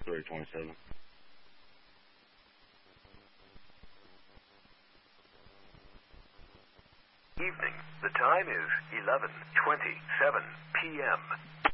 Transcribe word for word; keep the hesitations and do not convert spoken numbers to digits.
three twenty-seven. Evening. The time is eleven twenty-seven p m